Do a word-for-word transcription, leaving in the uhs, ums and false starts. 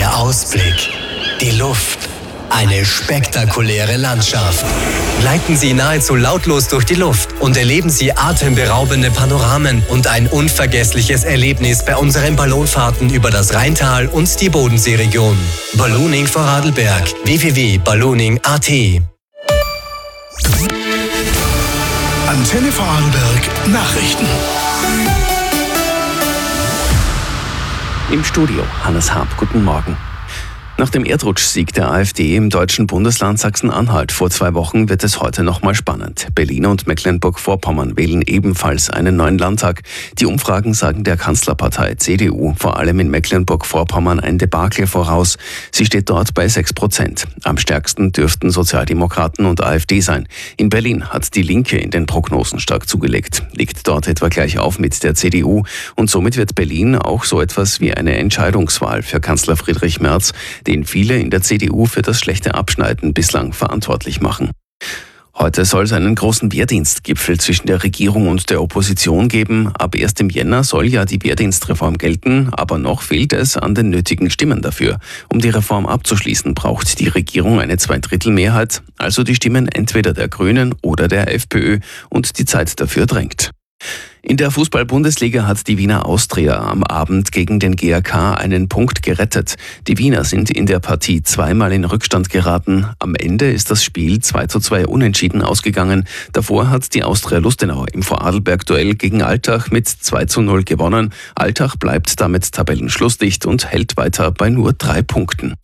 Der Ausblick, die Luft, eine spektakuläre Landschaft. Gleiten Sie nahezu lautlos durch die Luft und erleben Sie atemberaubende Panoramen und ein unvergessliches Erlebnis bei unseren Ballonfahrten über das Rheintal und die Bodenseeregion. Ballooning Vorarlberg. w w w punkt ballooning punkt a t. Antenne Vorarlberg Nachrichten. Im Studio Hannes Hab, guten Morgen. Nach dem Erdrutschsieg der AfD im deutschen Bundesland Sachsen-Anhalt vor zwei Wochen wird es heute nochmal spannend. Berlin und Mecklenburg-Vorpommern wählen ebenfalls einen neuen Landtag. Die Umfragen sagen der Kanzlerpartei C D U vor allem in Mecklenburg-Vorpommern ein Debakel voraus. Sie steht dort bei sechs Prozent. Am stärksten dürften Sozialdemokraten und AfD sein. In Berlin hat die Linke in den Prognosen stark zugelegt, liegt dort etwa gleich auf mit der C D U. Und somit wird Berlin auch so etwas wie eine Entscheidungswahl für Kanzler Friedrich Merz, den viele in der C D U für das schlechte Abschneiden bislang verantwortlich machen. Heute soll es einen großen Wehrdienstgipfel zwischen der Regierung und der Opposition geben. Ab ersten Jänner soll ja die Wehrdienstreform gelten, aber noch fehlt es an den nötigen Stimmen dafür. Um die Reform abzuschließen, braucht die Regierung eine Zweidrittelmehrheit, also die Stimmen entweder der Grünen oder der FPÖ, und die Zeit dafür drängt. In der Fußball-Bundesliga hat die Wiener Austria am Abend gegen den G A K einen Punkt gerettet. Die Wiener sind in der Partie zweimal in Rückstand geraten. Am Ende ist das Spiel zwei zu zwei unentschieden ausgegangen. Davor hat die Austria Lustenau im Vorarlberg-Duell gegen Altach mit zwei zu null gewonnen. Altach bleibt damit tabellenschlussdicht und hält weiter bei nur drei Punkten.